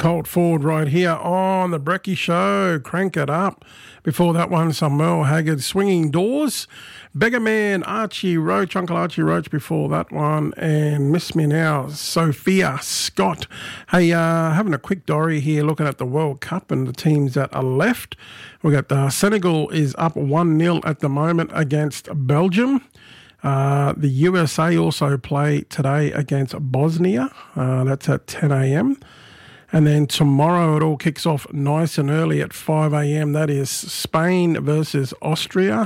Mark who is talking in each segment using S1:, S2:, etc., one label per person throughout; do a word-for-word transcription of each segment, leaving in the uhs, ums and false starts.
S1: Colt Ford right here on the Brecky Show. Crank it up. Before that one, some Merle Haggard, Swinging Doors. Beggar Man, Archie Roach, Uncle Archie Roach before that one. And Miss Me Now, Sophia Scott. Hey, uh, having a quick dory here looking at the World Cup and the teams that are left. We got uh, Senegal is up one nil at the moment against Belgium. Uh, the U S A also play today against Bosnia. Uh, that's at ten a.m. And then tomorrow it all kicks off nice and early at five a.m. That is Spain versus Austria.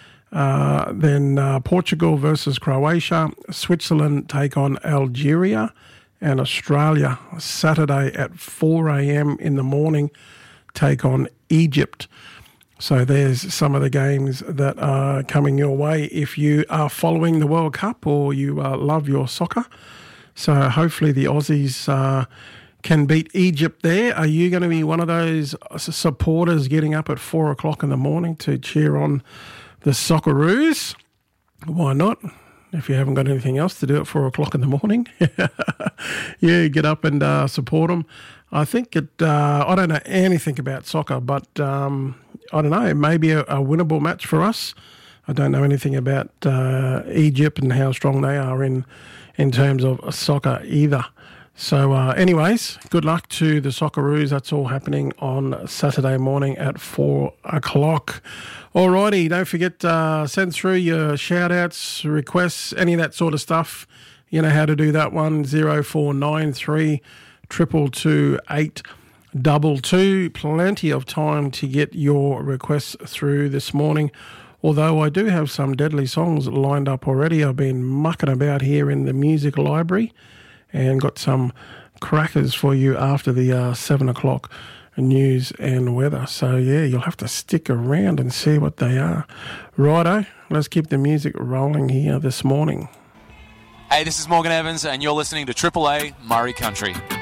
S1: Uh, then uh, Portugal versus Croatia. Switzerland take on Algeria. And Australia Saturday at four a.m. in the morning take on Egypt. So there's some of the games that are coming your way if you are following the World Cup or you uh, love your soccer. So hopefully the Aussies uh, can beat Egypt there. Are you going to be one of those supporters getting up at four o'clock in the morning to cheer on the Socceroos? Why not? If you haven't got anything else to do at four o'clock in the morning. Yeah, get up and uh, support them. I think it, uh, I don't know anything about soccer, but um, I don't know, it may be a, a winnable match for us. I don't know anything about uh, Egypt and how strong they are in, in terms of soccer either. So uh, anyways, good luck to the Socceroos. That's all happening on Saturday morning at four o'clock. Alrighty, don't forget, uh, send through your shout-outs, requests, any of that sort of stuff. You know how to do that one, zero four nine three triple two eight double two. Plenty of time to get your requests through this morning. Although I do have some deadly songs lined up already. I've been mucking about here in the music library and got some crackers for you after the uh, seven o'clock news and weather. So, yeah, you'll have to stick around and see what they are. Righto, let's keep the music rolling here this morning.
S2: Hey, this is Morgan Evans, and you're listening to Triple A Murray Country.